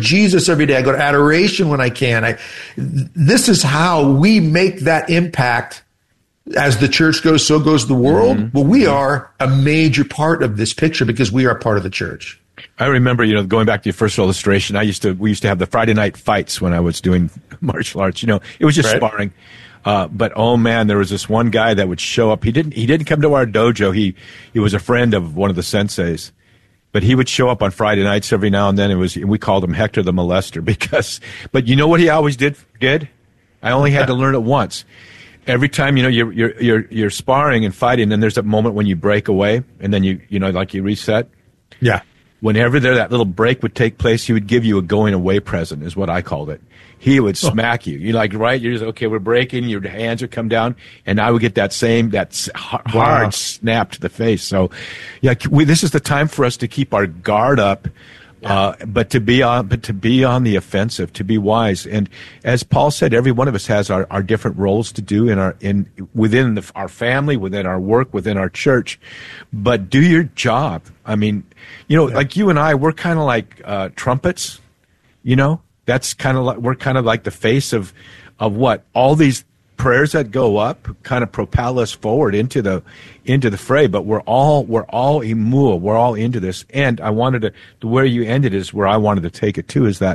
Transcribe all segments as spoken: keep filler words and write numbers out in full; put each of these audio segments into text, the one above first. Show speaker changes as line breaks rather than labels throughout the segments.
Jesus every day. I go to adoration when I can. I, this is how we make that impact. As the church goes, so goes the world. Mm-hmm. But we are a major part of this picture because we are part of the church.
I remember, you know, going back to your first illustration, I used to, we used to have the Friday night fights when I was doing martial arts. You know, it was just right. sparring. Uh, but oh man, there was this one guy that would show up. He didn't, he didn't come to our dojo. He, he was a friend of one of the senseis. But he would show up on Friday nights every now and then. It was, we called him Hector the Molester because, but you know what he always did, did? I only had to learn it once. Every time, you know, you're, you're, you're, you're sparring and fighting, and there's that moment when you break away, and then you, you know, like you reset.
Yeah.
Whenever there, that little break would take place, he would give you a going away present, is what I called it. He would smack oh. you. You're like, right? You're just, okay, we're breaking, your hands would come down, and I would get that same, that hard wow. snap to the face. So, yeah, we, this is the time for us to keep our guard up. Yeah. Uh, but to be on, but to be on the offensive, to be wise, and as Paul said, every one of us has our, our different roles to do in our in within the, our family, within our work, within our church. But do your job. I mean, you know, yeah. like you and I, we're kind of like uh, trumpets. You know, that's kind of like we're kind of like the face of of what all these prayers that go up kind of propel us forward into the into the fray, but we're all we're all imua, we're all into this. And I wanted to, to where you ended is where I wanted to take it too, is that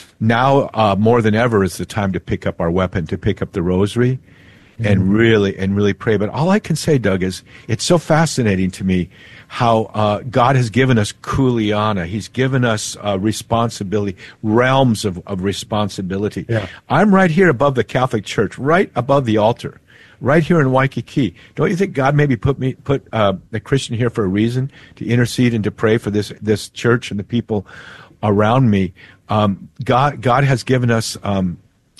now uh, more than ever is the time to pick up our weapon, to pick up the rosary, mm-hmm. and really and really pray. But all I can say, Doug, is it's so fascinating to me how uh, God has given us kuleana. He's given us uh, responsibility, realms of, of responsibility. Yeah. I'm right here above the Catholic Church, right above the altar, right here in Waikiki. Don't you think God maybe put me put uh, a Christian here for a reason, to intercede and to pray for this this church and the people around me? Um, God God has given us um,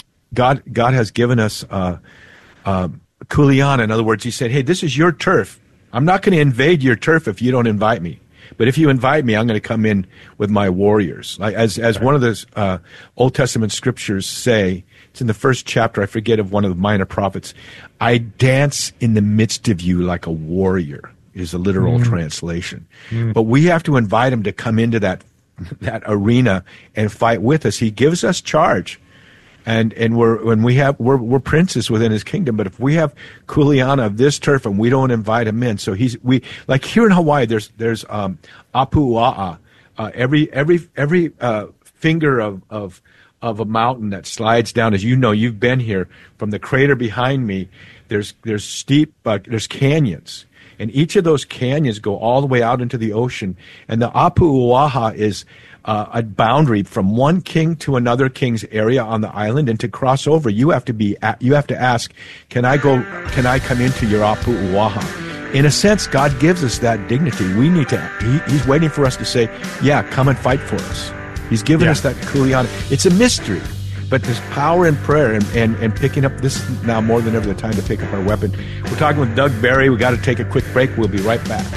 God God has given us uh, uh, kuleana. In other words, He said, "Hey, this is your turf. I'm not going to invade your turf if you don't invite me. But if you invite me, I'm going to come in with my warriors." Like, as as one of the uh, Old Testament scriptures say, it's in the first chapter, I forget, of one of the minor prophets, "I dance in the midst of you like a warrior," is a literal mm. translation. Mm. But we have to invite him to come into that that arena and fight with us. He gives us charge. And and we're when we have we're we're princes within His kingdom. But if we have kuleana of this turf and we don't invite him in, so he's we like here in Hawaii, there's there's um, apua'a. Uh, every every every uh, finger of of of a mountain that slides down, as you know, you've been here, from the crater behind me. There's there's steep uh, there's canyons, and each of those canyons go all the way out into the ocean. And the apua'a is Uh, a boundary from one king to another king's area on the island, and to cross over, you have to be you have to ask, "Can I go? Can I come into your apu'uaha?" In a sense, God gives us that dignity. We need to. He, he's waiting for us to say, "Yeah, come and fight for us." He's given yeah. us that kuleana. It's a mystery, but there's power in prayer and, and and picking up this now more than ever the time to pick up our weapon. We're talking with Doug Barry. We got to take a quick break. We'll be right back.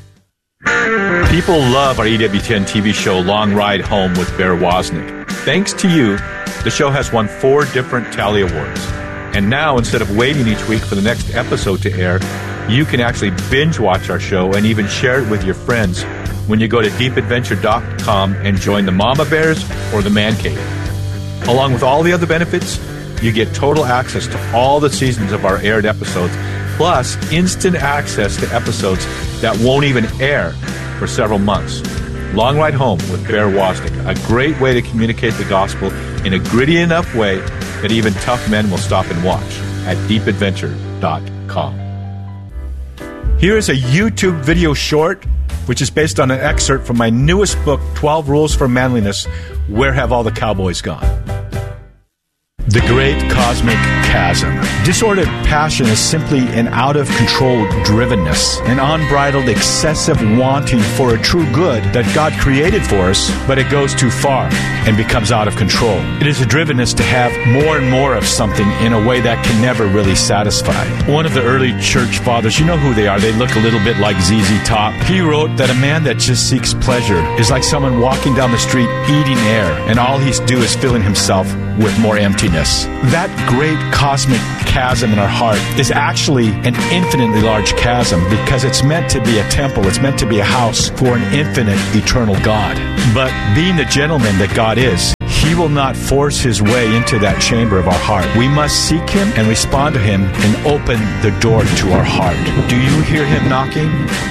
People love our E W ten T V show, Long Ride Home with Bear Wozniak. Thanks to you, the show has won four different Tally Awards. And now, instead of waiting each week for the next episode to air, you can actually binge watch our show and even share it with your friends when you go to deep adventure dot com and join the Mama Bears or the Man Cave. Along with all the other benefits, you get total access to all the seasons of our aired episodes, plus instant access to episodes that won't even air for several months. Long Ride Home with Bear Wozniak, a great way to communicate the gospel in a gritty enough way that even tough men will stop and watch at deep adventure dot com. Here is a YouTube video short, which is based on an excerpt from my newest book, twelve Rules for Manliness, Where Have All the Cowboys Gone? The Great Cosmic Chasm. Disordered passion is simply an out-of-control drivenness, an unbridled, excessive wanting for a true good that God created for us, but it goes too far and becomes out of control. It is a drivenness to have more and more of something in a way that can never really satisfy. One of the early church fathers, you know who they are, they look a little bit like Z Z Top. He wrote that a man that just seeks pleasure is like someone walking down the street eating air, and all he's do is filling himself with more emptiness. That great cosmic chasm in our heart is actually an infinitely large chasm because it's meant to be a temple. It's meant to be a house for an infinite, eternal God. But being the gentleman that God is, He will not force his way into that chamber of our heart. We must seek him and respond to him and open the door to our heart. Do you hear him knocking?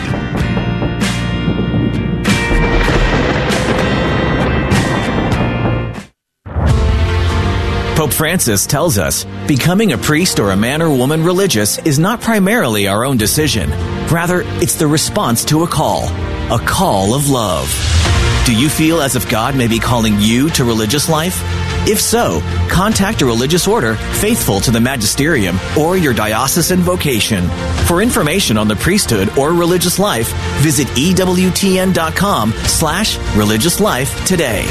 Pope Francis tells us, becoming a priest or a man or woman religious is not primarily our own decision. Rather, it's the response to a call, a call of love. Do you feel as if God may be calling you to religious life? If so, contact a religious order faithful to the magisterium or your diocesan vocation. For information on the priesthood or religious life, visit E W T N dot com slash religious life today.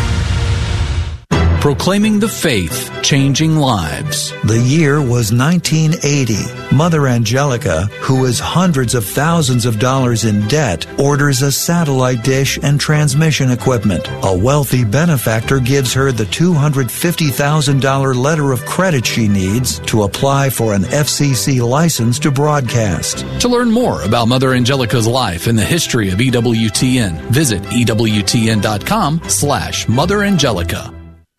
Proclaiming the faith, changing lives.
The year was nineteen eighty. Mother Angelica, who is hundreds of thousands of dollars in debt, orders a satellite dish and transmission equipment. A wealthy benefactor gives her the two hundred fifty thousand dollars letter of credit she needs to apply for an F C C license to broadcast.
To learn more about Mother Angelica's life and the history of E W T N, visit E W T N dot com slash Mother Angelica.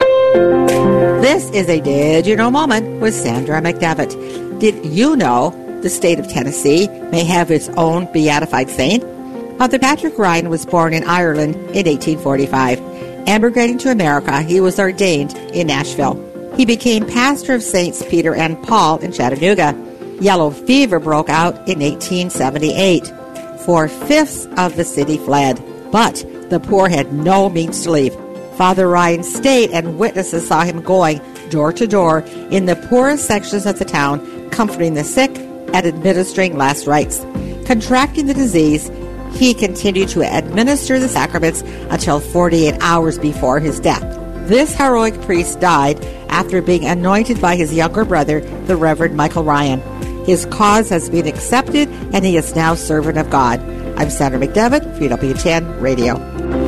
This is a Did You Know moment with Sandra McDevitt. Did you know the state of Tennessee may have its own beatified saint? Father Patrick Ryan was born in Ireland in eighteen forty-five. Emigrating to America, he was ordained in Nashville. He became pastor of Saints Peter and Paul in Chattanooga. Yellow fever broke out in eighteen seventy-eight. Four-fifths of the city fled, but the poor had no means to leave. Father Ryan stayed, and witnesses saw him going door to door in the poorest sections of the town, comforting the sick and administering last rites. Contracting the disease, he continued to administer the sacraments until forty-eight hours before his death. This heroic priest died after being anointed by his younger brother, the Reverend Michael Ryan. His cause has been accepted, and he is now servant of God. I'm Sandra McDevitt for E W T N Radio.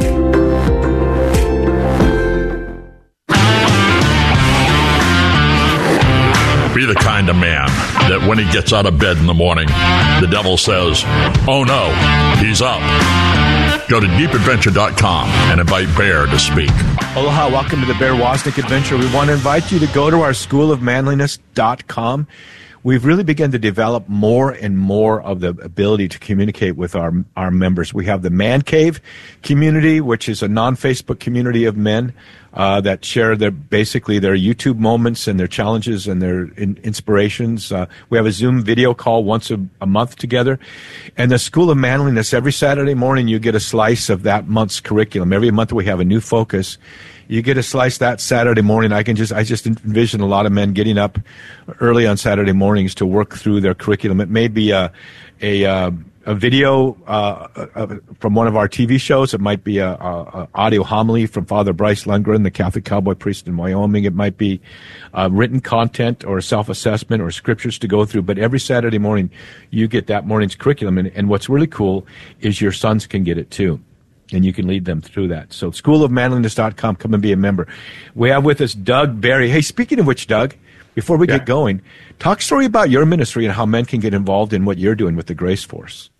Be the kind of man that when he gets out of bed in the morning, the devil says, oh no, he's up. Go to deep adventure dot com and invite Bear to speak.
Aloha, welcome to the Bear Wozniak Adventure. We want to invite you to go to our school of manliness dot com. We've really begun to develop more and more of the ability to communicate with our our members. We have the Man Cave community, which is a non-Facebook community of men uh, that share their basically their YouTube moments and their challenges and their in, inspirations. Uh, we have a Zoom video call once a, a month together. And the School of Manliness, every Saturday morning you get a slice of that month's curriculum. Every month we have a new focus. You get a slice that Saturday morning. I can just, I just envision a lot of men getting up early on Saturday mornings to work through their curriculum. It may be a, a, uh, a video uh, uh, from one of our T V shows. It might be a, a, a audio homily from Father Bryce Lundgren, the Catholic cowboy priest in Wyoming. It might be uh, written content or self-assessment or scriptures to go through. But every Saturday morning, you get that morning's curriculum. And, and what's really cool is your sons can get it too. And you can lead them through that. So school of manliness dot com, come and be a member. We have with us Doug Barry. Hey, speaking of which, Doug, before we yeah. get going, talk a story about your ministry and how men can get involved in what you're doing with the Grace Force.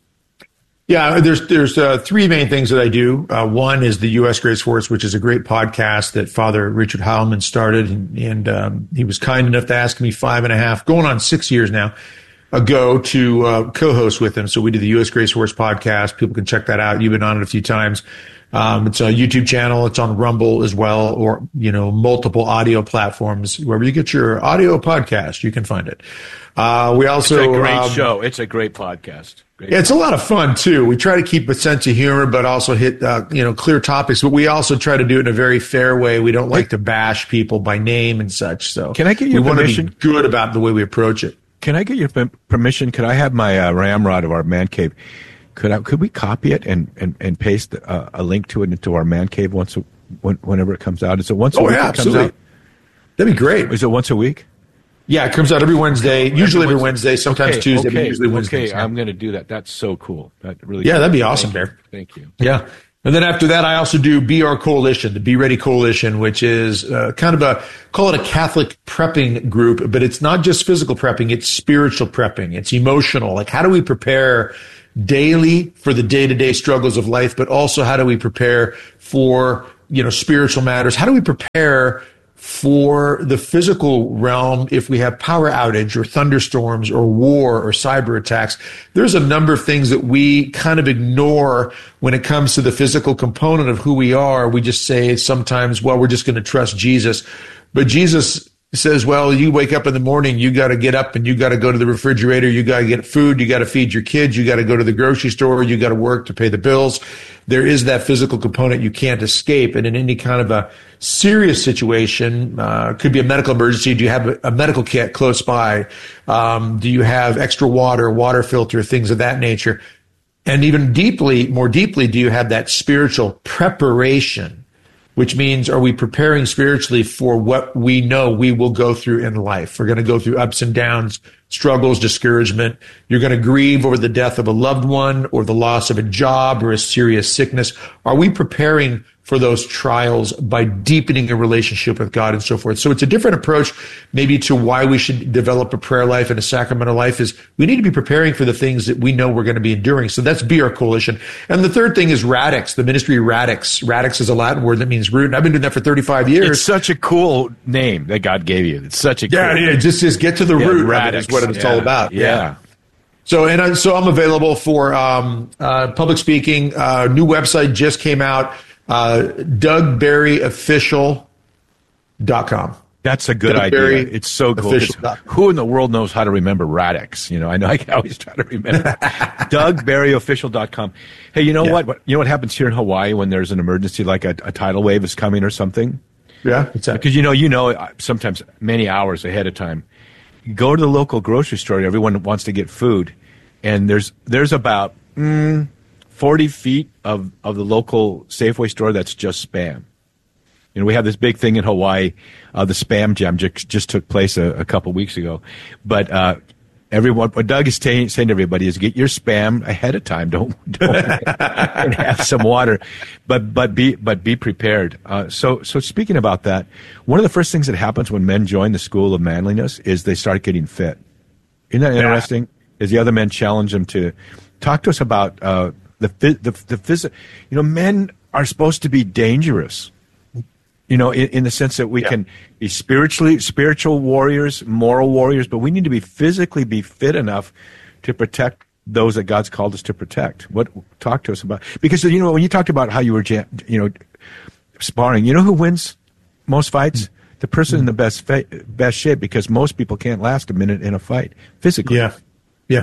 Yeah, there's there's uh, three main things that I do. Uh, one is the U S Grace Force, which is a great podcast that Father Richard Heilman started. And, and um, he was kind enough to ask me five and a half, going on six years now, ago to uh, co-host with him. So we do the U S Grace Force podcast. People can check that out. You've been on it a few times. Um, it's a YouTube channel. It's on Rumble as well, or, you know, multiple audio platforms. Wherever you get your audio podcast, you can find it. Uh, we also,
it's a great
um,
show. It's a great podcast. Great
yeah, it's a lot of fun too. We try to keep a sense of humor, but also hit, uh, you know, clear topics, but we also try to do it in a very fair way. We don't like to bash people by name and such. So
can I get your
we
permission?
want to be good about the way we approach it.
Can I get your permission? Could I have my uh, ramrod of our man cave? Could I, could we copy it and, and, and paste uh, a link to it into our man cave once a, when, whenever it comes out? Is it once a
oh,
week
yeah,
it comes
absolutely.
out?
That'd be great.
Is it once a week?
Yeah, it comes out every Wednesday, usually every Wednesday, sometimes
okay,
Tuesday,
okay,
but usually Wednesday.
Okay, I'm going to do that. That's so cool. That really
Yeah,
cool.
that'd be awesome,
Thank
Bear.
You. Thank you.
Yeah. And then after that, I also do Be Our Coalition, the Be Ready Coalition, which is uh, kind of a, call it a Catholic prepping group, but it's not just physical prepping, it's spiritual prepping. It's emotional. Like, how do we prepare daily for the day-to-day struggles of life, but also how do we prepare for you know, spiritual matters? How do we prepare for the physical realm if we have power outage or thunderstorms or war or cyber attacks? There's a number of things that we kind of ignore when it comes to the physical component of who we are. We just say sometimes, well, we're just going to trust Jesus. But Jesus says, well, you wake up in the morning, you got to get up and you got to go to the refrigerator. You got to get food. You got to feed your kids. You got to go to the grocery store. You got to work to pay the bills. There is that physical component you can't escape. And in any kind of a serious situation, uh, could be a medical emergency. Do you have a, a medical kit close by? Um, do you have extra water, water filter, things of that nature? And even deeply, more deeply, do you have that spiritual preparation? Which means, are we preparing spiritually for what we know we will go through in life? We're going to go through ups and downs, struggles, discouragement. You're going to grieve over the death of a loved one or the loss of a job or a serious sickness. Are we preparing for those trials by deepening a relationship with God and so forth? So it's a different approach maybe to why we should develop a prayer life and a sacramental life. Is we need to be preparing for the things that we know we're going to be enduring. So that's Be Our Coalition. And the third thing is Radix, the ministry Radix. Radix is a Latin word that means root. And I've been doing that for thirty-five years.
It's such a cool name that God gave you. It's such a
yeah,
cool
yeah. Just, just get to the
yeah,
root.
Radix
Is what it's
yeah,
all about.
Yeah. yeah.
So and I, so I'm available for um, uh, public speaking. Uh, new website just came out. Uh, Doug Barry Official dot com.
That's a good
Doug
idea.
Barry
It's so cool.
Official.
Who in the world knows how to remember Radix? You know, I know I can always try to remember. Doug Barry Official dot com. Hey, you know
Yeah.
what? what? You know what happens here in Hawaii when there's an emergency, like a, a tidal wave is coming or something?
Yeah, what's that?
Because you know, you know, sometimes many hours ahead of time. Go to the local grocery store. Everyone wants to get food, and there's there's about mm, forty feet of, of the local Safeway store that's just Spam. You know, we have this big thing in Hawaii. Uh, the Spam Jam just, just took place a, a couple weeks ago. But uh, everyone, what Doug is saying, saying to everybody is get your Spam ahead of time. Don't, don't and have some water, but but be but be prepared. Uh, so so speaking about that, one of the first things that happens when men join the school of manliness is they start getting fit. Isn't that interesting? Yeah. As the other men challenge them to talk to us about. Uh, The the the phys- you know, men are supposed to be dangerous. You know, in, in the sense that we yeah. can be spiritually spiritual warriors, moral warriors, but we need to be physically be fit enough to protect those that God's called us to protect. What talk to us about? Because you know, when you talked about how you were, you know, sparring, you know who wins most fights? Mm-hmm. The person mm-hmm. in the best fa- best shape, because most people can't last a minute in a fight physically.
Yeah, yeah.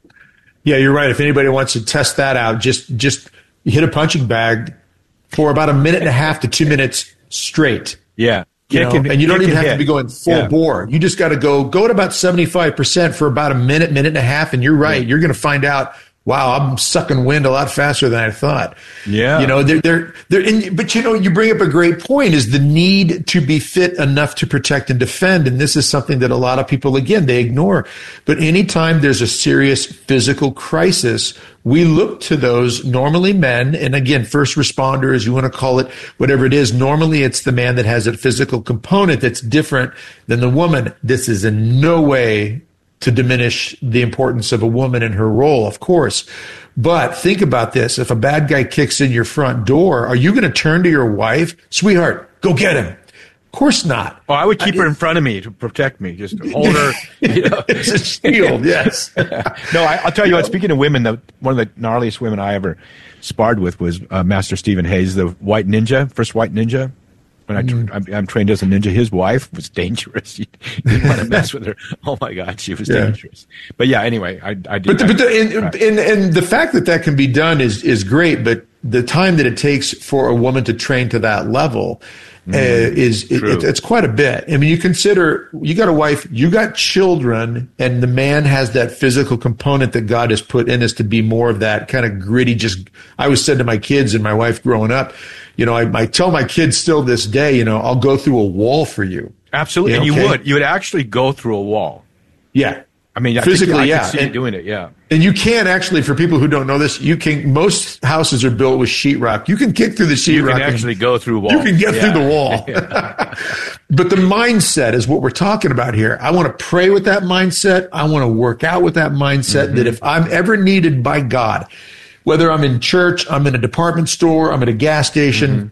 Yeah, you're right. If anybody wants to test that out, just just hit a punching bag for about a minute and a half to two minutes straight.
Yeah.
You know,
and,
and you don't even have
hit.
to be going full
yeah.
bore. You just got to go go at about seventy-five percent for about a minute, minute and a half, and you're right. Yeah. You're going to find out, wow, I'm sucking wind a lot faster than I thought.
Yeah.
You know, they're, they're, they're in, but you know, you bring up a great point, is the need to be fit enough to protect and defend. And this is something that a lot of people, again, they ignore. But anytime there's a serious physical crisis, we look to those, normally men, and again, first responders, you want to call it whatever it is. Normally it's the man that has a physical component that's different than the woman. This is in no way to diminish the importance of a woman and her role, of course. But think about this. If a bad guy kicks in your front door, are you going to turn to your wife? Sweetheart, go get him. Of course not.
Oh, I would keep I, her in front of me to protect me. Just hold her. You know.
It's a shield, yes.
No, I, I'll tell you what, speaking of women, the, one of the gnarliest women I ever sparred with was uh, Master Stephen Hayes, the white ninja, first white ninja. When I tra- mm. I'm, I'm trained as a ninja, his wife was dangerous. You didn't want to mess with her. Oh my God, she was yeah. dangerous. But yeah, anyway, I, I did.
But, the,
I,
but the, and, and, and the fact that that can be done is is great. But the time that it takes for a woman to train to that level mm, uh, is it, it, it's quite a bit. I mean, you consider you got a wife, you got children, and the man has that physical component that God has put in us to be more of that kind of gritty. Just I always said to my kids and my wife growing up, you know, I, I tell my kids still this day, you know, I'll go through a wall for you.
Absolutely.
You know,
and you
okay?
would. You would actually go through a wall.
Yeah.
I mean, I
physically,
think, I
yeah.
can see
and,
you doing it, yeah.
And you can actually, for people who don't know this, you can, most houses are built with sheetrock. You can kick through the sheetrock.
You can actually go through a wall.
You can get
yeah.
through the wall. Yeah. But the mindset is what we're talking about here. I want to pray with that mindset. I want to work out with that mindset mm-hmm. that if I'm ever needed by God, whether I'm in church, I'm in a department store, I'm at a gas station, mm-hmm.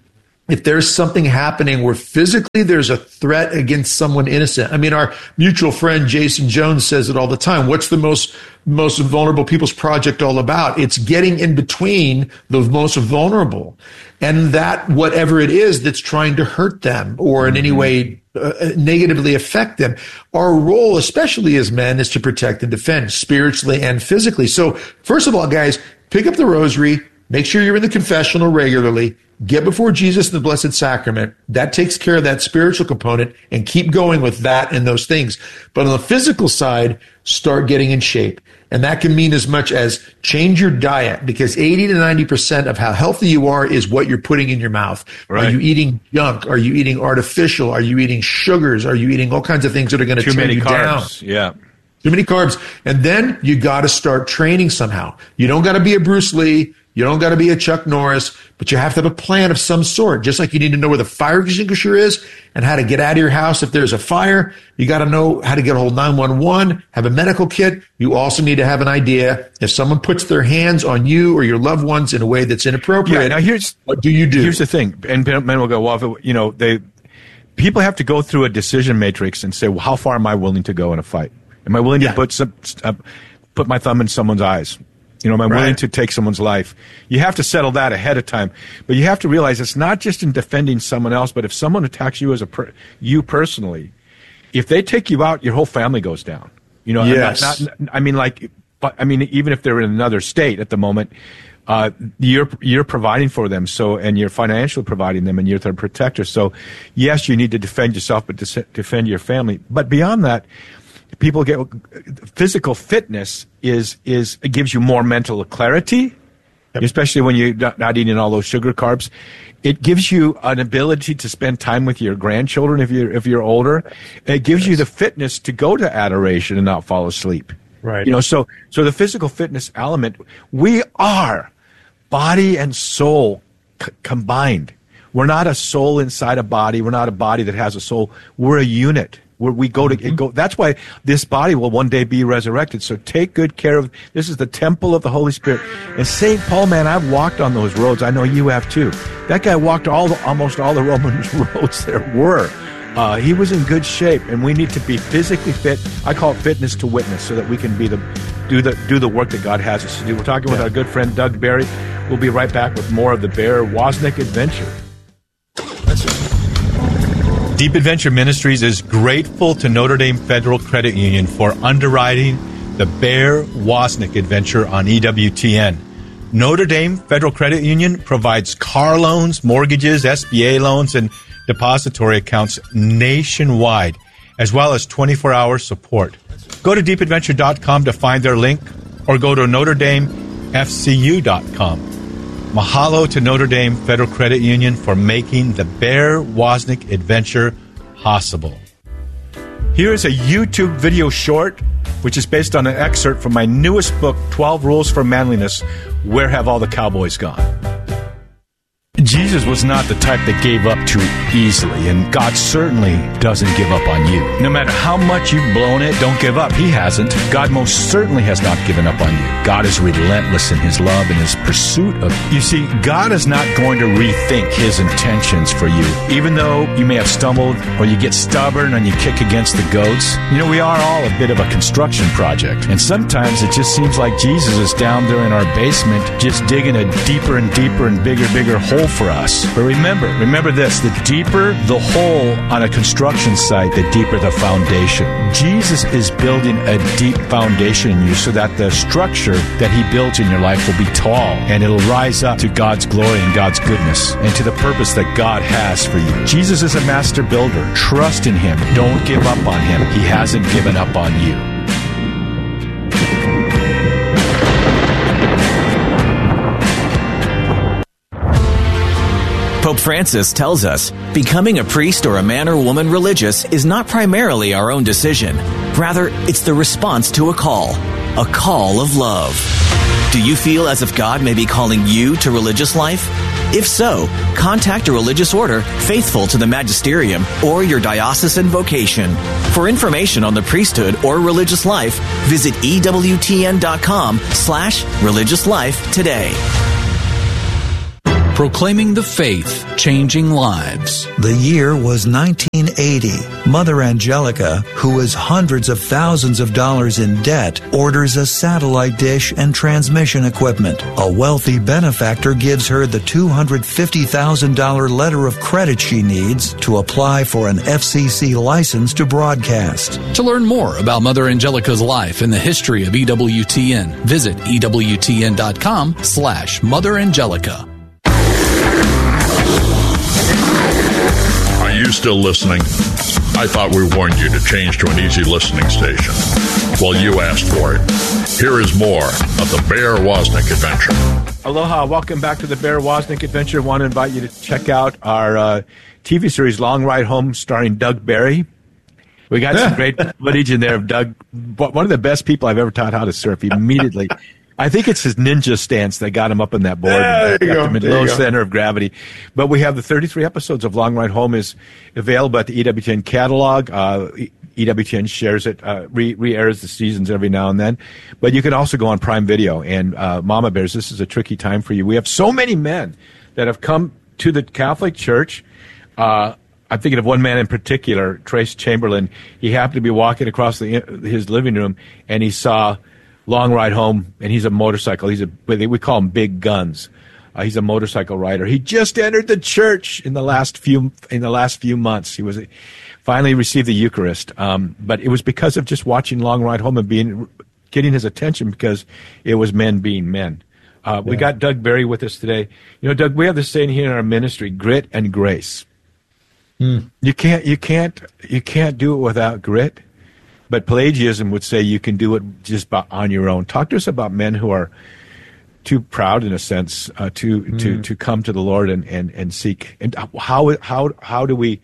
if there's something happening where physically there's a threat against someone innocent. I mean, our mutual friend Jason Jones says it all the time. What's the most most vulnerable people's project all about? It's getting in between the most vulnerable and that whatever it is that's trying to hurt them or in any way uh, negatively affect them. Our role, especially as men, is to protect and defend spiritually and physically. So first of all, guys, pick up the rosary, make sure you're in the confessional regularly, get before Jesus in the Blessed Sacrament. That takes care of that spiritual component, and keep going with that and those things. But on the physical side, start getting in shape. And that can mean as much as change your diet, because eighty to ninety percent of how healthy you are is what you're putting in your mouth.
Right.
Are you eating junk? Are you eating artificial? Are you eating sugars? Are you eating all kinds of things that are going to
Too
tear
many
you
carbs.
down?
Yeah.
Too many carbs. And then you got to start training somehow. You don't got to be a Bruce Lee. You don't got to be a Chuck Norris, but you have to have a plan of some sort. Just like you need to know where the fire extinguisher is and how to get out of your house if there's a fire. You got to know how to get a hold of nine one one, have a medical kit. You also need to have an idea if someone puts their hands on you or your loved ones in a way that's inappropriate.
Yeah, now here's,
what do you do?
Here's the thing. And men will go, well, if it, you know, they, people have to go through a decision matrix and say, well, how far am I willing to go in a fight? Am I willing
Yeah.
to put some, uh, put my thumb in someone's eyes? You know, am I willing
Right.
to take someone's life? You have to settle that ahead of time. But you have to realize it's not just in defending someone else, but if someone attacks you as a per, you personally, if they take you out, your whole family goes down. You know,
Yes.
not, not, I mean, like, but I mean, even if they're in another state at the moment, uh, you're you're providing for them. So, and you're financially providing them, and you're their protector. So, yes, you need to defend yourself, but to defend your family. But beyond that, people get physical fitness is is it gives you more mental clarity, yep. especially when you're not, not eating all those sugar carbs. It gives you an ability to spend time with your grandchildren if you're if you're older. It gives yes. you the fitness to go to adoration and not fall asleep.
Right.
You know, so so the physical fitness element, we are body and soul c- combined. We're not a soul inside a body. We're not a body that has a soul. We're a unit. Where we go to mm-hmm. go. That's why this body will one day be resurrected. So take good care of. This is the temple of the Holy Spirit. And Saint Paul, man, I've walked on those roads. I know you have too. That guy walked all the, almost all the Roman roads there were. Uh, he was in good shape, and we need to be physically fit. I call it fitness to witness, so that we can be the do the do the work that God has us to do. We're talking with yeah. our good friend Doug Barry. We'll be right back with more of the Bear Wozniak adventure. That's right. Deep Adventure Ministries is grateful to Notre Dame Federal Credit Union for underwriting the Bear Wozniak adventure on E W T N. Notre Dame Federal Credit Union provides car loans, mortgages, S B A loans, and depository accounts nationwide, as well as twenty-four hour support. Go to deep adventure dot com to find their link, or go to notre dame f c u dot com. Mahalo to Notre Dame Federal Credit Union for making the Bear Wozniak adventure possible. Here is a YouTube video short, which is based on an excerpt from my newest book, twelve Rules for Manliness, Where Have All the Cowboys Gone? Jesus was not the type that gave up too easily, and God certainly doesn't give up on you. No matter how much you've blown it, don't give up. He hasn't. God most certainly has not given up on you. God is relentless in His love and His pursuit of you. You see, God is not going to rethink His intentions for you. Even though you may have stumbled, or you get stubborn and you kick against the goats, you know, we are all a bit of a construction project. And sometimes it just seems like Jesus is down there in our basement, just digging a deeper and deeper and bigger, bigger hole for us. But remember, remember this, the deeper the hole on a construction site, the deeper the foundation. Jesus is building a deep foundation in you so that the structure that He builds in your life will be tall, and it'll rise up to God's glory and God's goodness and to the purpose that God has for you. Jesus is a master builder. Trust in Him. Don't give up on Him. He hasn't given up on you.
Pope Francis tells us, becoming a priest or a man or woman religious is not primarily our own decision. Rather, it's the response to a call, a call of love. Do you feel as if God may be calling you to religious life? If so, contact a religious order faithful to the magisterium or your diocesan vocation. For information on the priesthood or religious life, visit E W T N dot com slash religious life today.
proclaiming the faith, changing lives.
The year was nineteen eighty. Mother Angelica, who is hundreds of thousands of dollars in debt, orders a satellite dish and transmission equipment. A wealthy benefactor gives her the two hundred fifty thousand dollars letter of credit she needs to apply for an F C C license to broadcast.
To learn more about Mother Angelica's life and the history of E W T N, visit E W T N dot com slash Mother Angelica.
Are you still listening? I thought we warned you to change to an easy listening station. Well, you asked for it. Here is more of the Bear Wozniak Adventure.
Aloha, welcome back to the Bear Wozniak Adventure. I want to invite you to check out our uh, T V series, Long Ride Home, starring Doug Barry. We got some great footage in there of Doug, one of the best people I've ever taught how to surf. Immediately, I think it's his ninja stance that got him up on that board.
There you go.
Him in low center of gravity. But we have the thirty-three episodes of Long Ride Home is available at the E W T N catalog. Uh, E W T N shares it, uh, re- re-airs the seasons every now and then. But you can also go on Prime Video. And uh, Mama Bears, this is a tricky time for you. We have so many men that have come to the Catholic Church. Uh, I'm thinking of one man in particular, Trace Chamberlain. He happened to be walking across the, his living room, and he saw Long Ride Home, and he's a motorcycle. He's a we call him Big Guns. Uh, he's a motorcycle rider. He just entered the church in the last few in the last few months. He was finally received the Eucharist, um, but it was because of just watching Long Ride Home and being getting his attention because it was men being men. Uh, yeah. We got Doug Barry with us today. You know, Doug, we have this saying here in our ministry: grit and grace. Mm. You can't you can't you can't do it without grit. But Pelagianism would say you can do it just by, on your own. Talk to us about men who are too proud, in a sense, uh, to, mm. to to come to the Lord and, and, and seek. And how how how do we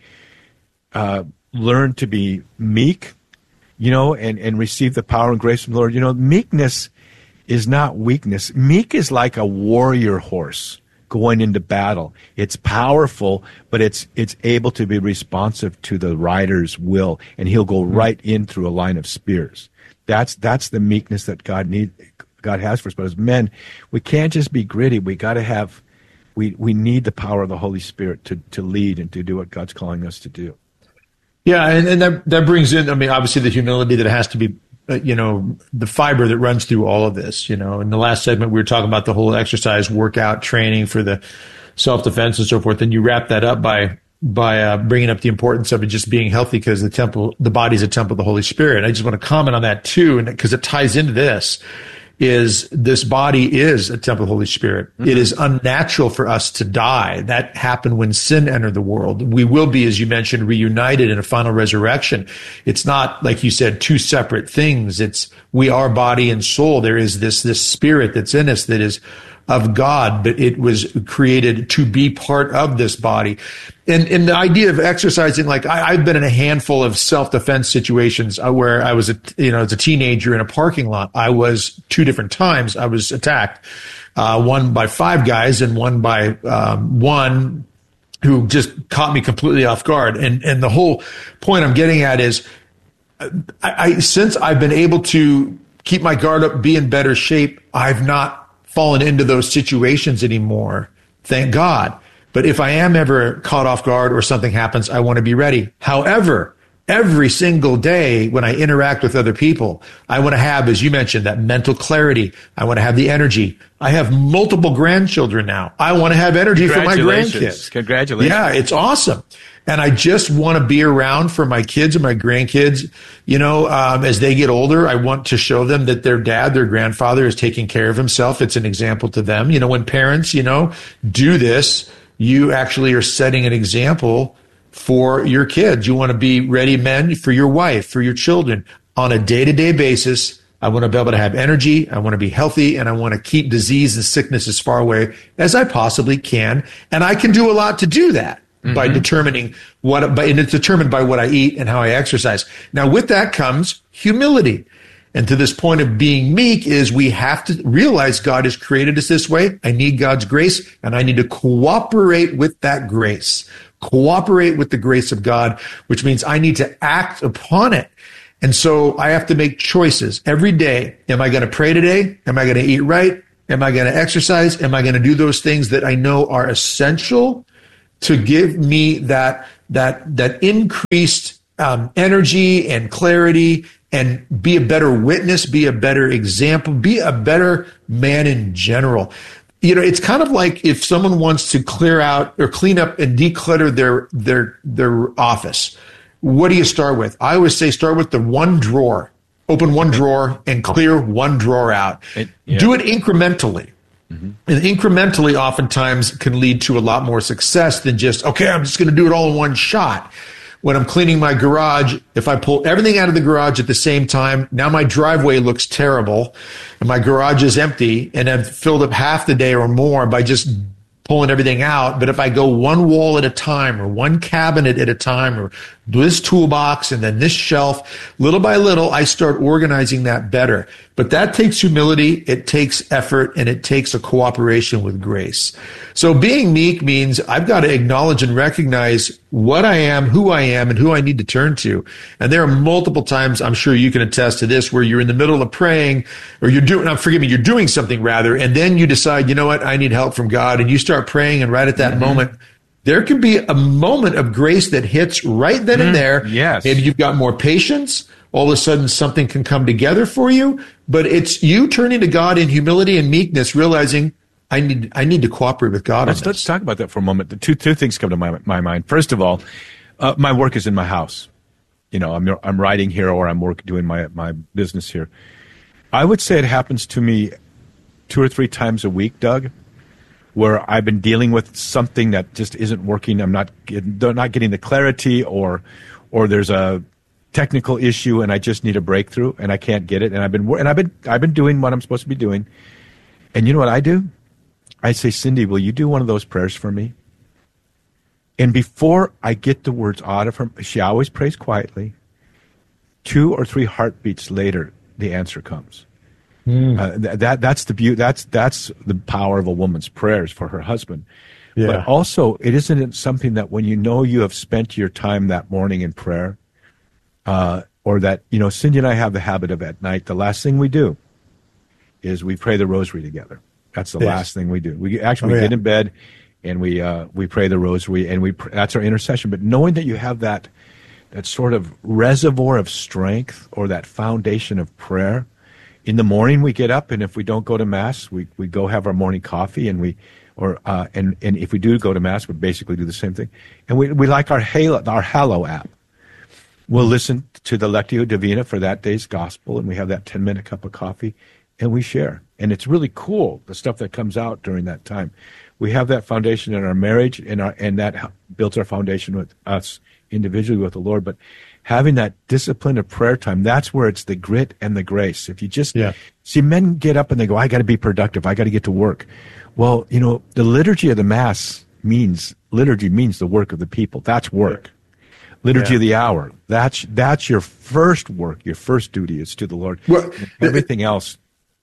uh, learn to be meek, you know, and, and receive the power and grace from the Lord? You know, meekness is not weakness. Meek is like a warrior horse going into battle. It's powerful, but it's it's able to be responsive to the rider's will, and he'll go right in through a line of spears. That's that's the meekness that God need God has for us. But as men, we can't just be gritty. We got to have we we need the power of the Holy Spirit to to lead and to do what God's calling us to do.
Yeah, and, and that that brings in, I mean, obviously the humility that has to be, uh, you know, the fiber that runs through all of this. You know, in the last segment we were talking about the whole exercise, workout, training for the self-defense and so forth. And you wrap that up by by uh, bringing up the importance of it just being healthy because the temple, the body's a temple of the Holy Spirit. And I just want to comment on that too, and because it ties into this. Is this body is a temple of the Holy Spirit. Mm-hmm. It is unnatural for us to die. That happened when sin entered the world. We will be, as you mentioned, reunited in a final resurrection. It's not, like you said, two separate things. It's we are body and soul. There is this, this spirit that's in us that is of God, but it was created to be part of this body. And, and the idea of exercising, like I, I've been in a handful of self-defense situations where I was, a, you know, as a teenager in a parking lot. I was two different times I was attacked, uh, one by five guys and one by um, one who just caught me completely off guard. And and the whole point I'm getting at is, I, I since I've been able to keep my guard up, be in better shape, I've not fallen into those situations anymore. Thank God. But if I am ever caught off guard or something happens, I want to be ready. However, every single day when I interact with other people, I want to have, as you mentioned, that mental clarity. I want to have the energy. I have multiple grandchildren now. I want to have energy for my grandkids.
Congratulations.
Yeah, it's awesome. And I just want to be around for my kids and my grandkids. You know, um, as they get older, I want to show them that their dad, their grandfather is taking care of himself. It's an example to them. You know, when parents, you know, do this, you actually are setting an example for your kids. You want to be ready men for your wife, for your children on a day-to-day basis. I want to be able to have energy. I want to be healthy, and I want to keep disease and sickness as far away as I possibly can. And I can do a lot to do that. Mm-hmm. By determining what, by, and it's determined by what I eat and how I exercise. Now, with that comes humility. And to this point of being meek is we have to realize God has created us this way. I need God's grace, and I need to cooperate with that grace. Cooperate with the grace of God, which means I need to act upon it. And so I have to make choices every day. Am I going to pray today? Am I going to eat right? Am I going to exercise? Am I going to do those things that I know are essential to give me that that that increased um, energy and clarity, and be a better witness, be a better example, be a better man in general? You know, it's kind of like if someone wants to clear out or clean up and declutter their their their office. What do you start with? I always say start with the one drawer. Open one drawer and clear one drawer out. It, yeah. Do it incrementally. Mm-hmm. And incrementally oftentimes can lead to a lot more success than just, okay, I'm just going to do it all in one shot. When I'm cleaning my garage, if I pull everything out of the garage at the same time, now my driveway looks terrible and my garage is empty, and I've filled up half the day or more by just pulling everything out. But if I go one wall at a time, or one cabinet at a time, or this toolbox and then this shelf, little by little, I start organizing that better. But that takes humility, it takes effort, and it takes a cooperation with grace. So being meek means I've got to acknowledge and recognize what I am, who I am, and who I need to turn to. And there are multiple times, I'm sure you can attest to this, where you're in the middle of praying, or you're doing, no, forgive me, you're doing something rather, and then you decide, you know what, I need help from God, and you start praying, and right at that mm-hmm. moment, there can be a moment of grace that hits right then mm, and there.
Yes.
Maybe you've got more patience. All of a sudden, something can come together for you. But it's you turning to God in humility and meekness, realizing I need I need to cooperate with God.
Let's,
on this.
let's talk about that for a moment. The two two things come to my my mind. First of all, uh, my work is in my house. You know, I'm I'm writing here, or I'm work doing my my business here. I would say it happens to me two or three times a week, Doug, where I've been dealing with something that just isn't working. I'm not getting, not getting the clarity, or or there's a technical issue and I just need a breakthrough and I can't get it. And I've been and I've been I've been doing what I'm supposed to be doing. And you know what I do? I say, Cindy, will you do one of those prayers for me? And before I get the words out of her, she always prays quietly. Two or three heartbeats later, the answer comes. Mm. Uh, th- that that's the beauty. That's that's the power of a woman's prayers for her husband. Yeah. But also, it isn't something that when you know you have spent your time that morning in prayer, uh, or that, you know, Cindy and I have the habit of at night, the last thing we do is we pray the rosary together. That's the yes. last thing we do. We actually oh, we yeah. get in bed and we uh, we pray the rosary, and we pr- that's our intercession. But knowing that you have that that sort of reservoir of strength, or that foundation of prayer. In the morning, we get up, and if we don't go to Mass, we, we go have our morning coffee, and we, or uh, and and if we do go to Mass, we basically do the same thing. And we we like our Halo, our Hallow app. We'll listen to the Lectio Divina for that day's gospel, and we have that ten minute cup of coffee, and we share. And it's really cool, the stuff that comes out during that time. We have that foundation in our marriage, and our and that builds our foundation with us individually with the Lord, but having that discipline of prayer time, that's where it's the grit and the grace. If you just yeah. see, men get up and they go, I got to be productive, I got to get to work. Well, you know, the liturgy of the Mass means, liturgy means the work of the people. That's work. Liturgy yeah. of the hour, that's that's your first work, your first duty is to the Lord. Well, everything else.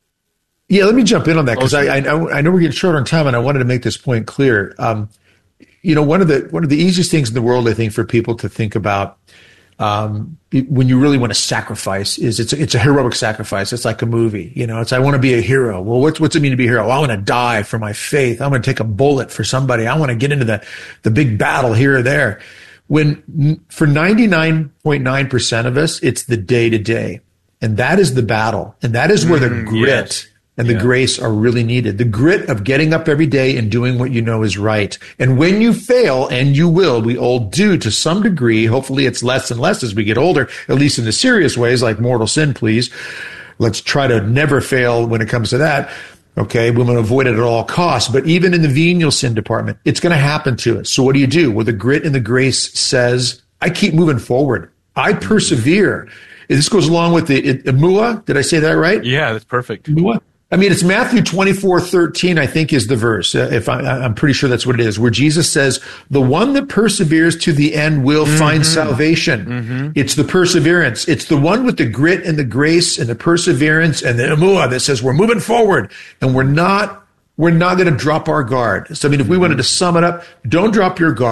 Yeah, let me jump in on that, because I, I I know we're getting short on time, and I wanted to make this point clear. Um, you know, one of the one of the easiest things in the world, I think, for people to think about um, when you really want to sacrifice is it's a, it's a heroic sacrifice. It's like a movie, you know. It's I want to be a hero. Well, what's what's it mean to be a hero? Well, I want to die for my faith. I want to take a bullet for somebody. I want to get into the the big battle here or there. When for ninety-nine point nine percent of us, it's the day to day, and that is the battle, and that is where the mm, grit. Yes. And the yeah. grace are really needed. The grit of getting up every day and doing what you know is right. And when you fail, and you will, we all do to some degree, hopefully it's less and less as we get older, at least in the serious ways like mortal sin, please. Let's try to never fail when it comes to that. Okay, we want to avoid it at all costs. But even in the venial sin department, it's going to happen to us. So what do you do? Well, the grit and the grace says, I keep moving forward. I persevere. This goes along with the Emua. Did I say that right?
Yeah, that's perfect.
Emua. I mean, it's Matthew twenty-four thirteen, I think, is the verse. Uh, if I, I'm pretty sure that's what it is, where Jesus says, the one that perseveres to the end will mm-hmm. find salvation. Mm-hmm. It's the perseverance. It's the one with the grit and the grace and the perseverance and the emua that says we're moving forward, and we're not, we're not going to drop our guard. So, I mean, if we wanted to sum it up, don't drop your guard.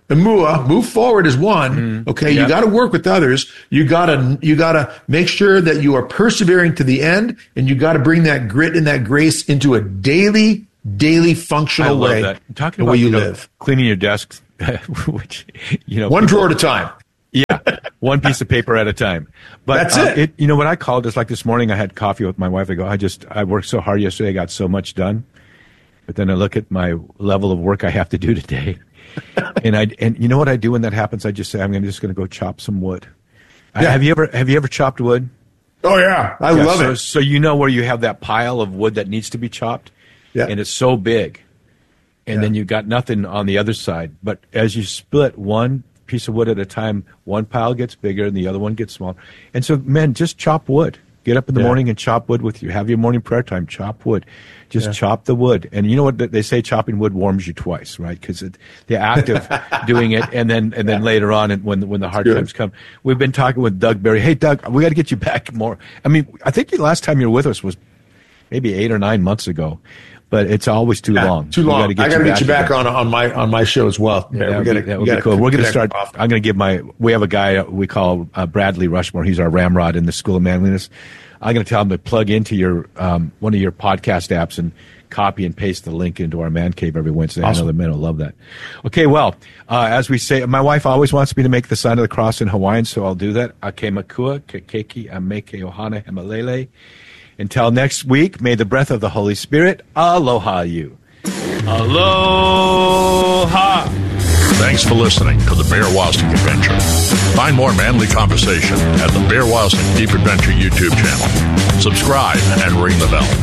and mua, move forward is one. Mm, okay. Yep. You got to work with others. You got to, you got to make sure that you are persevering to the end, and you got to bring that grit and that grace into a daily, daily functional
I love
way.
That. Talking
the
about
way you,
you know,
live.
Cleaning your desk, which, you know,
one
people,
drawer at a time.
Yeah. One piece of paper at a time. But
that's
uh,
it.
it. You know what I call it is like this morning I had coffee with my wife. I go, I just, I worked so hard yesterday. I got so much done. But then I look at my level of work I have to do today. and I, and you know what I do when that happens? I just say, I'm gonna, just going to go chop some wood.
Yeah.
I, have you ever, have you ever chopped wood?
Oh yeah. I
yeah,
love
so,
it.
So you know where you have that pile of wood that needs to be chopped?
Yeah.
And it's so big. And
yeah.
then you've got nothing on the other side. But as you split one piece of wood at a time, one pile gets bigger and the other one gets smaller. And so, man, just chop wood. Get up in the yeah. morning and chop wood with you. Have your morning prayer time. Chop wood. Just yeah. chop the wood. And you know what they say? Chopping wood warms you twice, right? Because the act of doing it, and then and then yeah. later on, and when when the hard times come, we've been talking with Doug Berry. Hey, Doug, we got to get you back more. I mean, I think the last time you were with us was maybe eight or nine months ago. But it's always too
yeah,
long.
Too long.
Gotta
I got to get you back,
back
on on my on my show as well.
Yeah,
yeah,
we
gotta,
be, that would
we
be cool. We're going to start.
Off.
I'm going to give my. We have a guy we call uh, Bradley Rushmore. He's our ramrod in the School of Manliness. I'm going to tell him to plug into your um, one of your podcast apps and copy and paste the link into our man cave every Wednesday. Awesome. I know the men will love that. Okay, well, uh, as we say, my wife always wants me to make the sign of the cross in Hawaiian, so I'll do that. Ake makua, kekeki, ameke ohana hemalele. Until next week, may the breath of the Holy Spirit aloha you. Aloha!
Thanks for listening to the Bear Wozniak Adventure. Find more manly conversation at the Bear Wozniak Deep Adventure YouTube channel. Subscribe and ring the bell.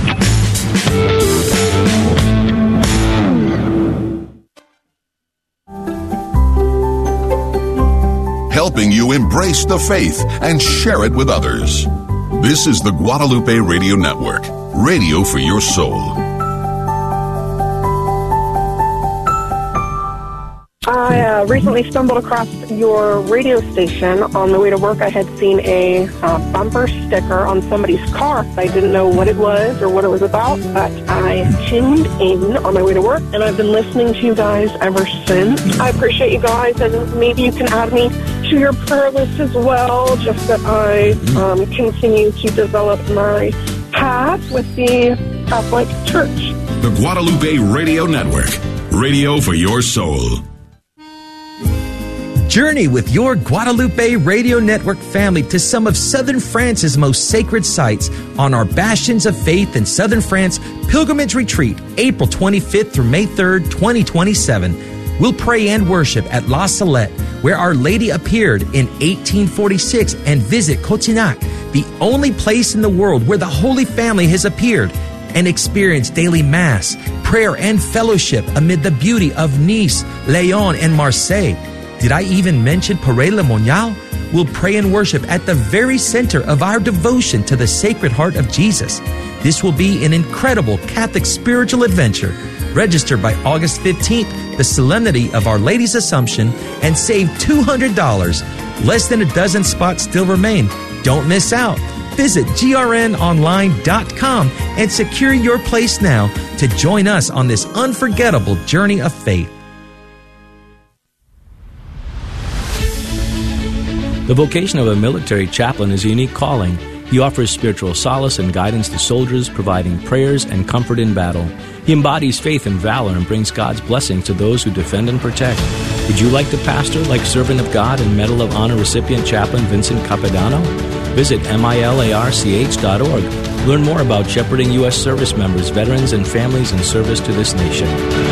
Helping you embrace the faith and share it with others. This is the Guadalupe Radio Network, radio for your soul.
I uh, recently stumbled across your radio station. On the way to work, I had seen a uh, bumper sticker on somebody's car. I didn't know what it was or what it was about, but I tuned in on my way to work, and I've been listening to you guys ever since. I appreciate you guys, and maybe you can add me to your prayer list as well, just that I um, continue to develop my path with the Catholic Church.
The Guadalupe Radio Network, radio for your soul.
Journey with your Guadalupe Radio Network family to some of Southern France's most sacred sites on our Bastions of Faith in Southern France Pilgrimage Retreat, April twenty-fifth through May third, twenty twenty-seven. We'll pray and worship at La Salette, where Our Lady appeared in eighteen forty-six, and visit Cotignac, the only place in the world where the Holy Family has appeared, and experience daily Mass, prayer, and fellowship amid the beauty of Nice, Lyon, and Marseille. Did I even mention Paray-le-Monial? We'll pray and worship at the very center of our devotion to the Sacred Heart of Jesus. This will be an incredible Catholic spiritual adventure. Register by August fifteenth, the Solemnity of Our Lady's Assumption, and save two hundred dollars. Less than a dozen spots still remain. Don't miss out. Visit G R N online dot com and secure your place now to join us on this unforgettable journey of faith.
The vocation of a military chaplain is a unique calling. He offers spiritual solace and guidance to soldiers, providing prayers and comfort in battle. He embodies faith and valor and brings God's blessings to those who defend and protect. Would you like to pastor like Servant of God and Medal of Honor recipient Chaplain Vincent Capodanno? Visit milarch dot org. Learn more about shepherding U S service members, veterans, and families in service to this nation.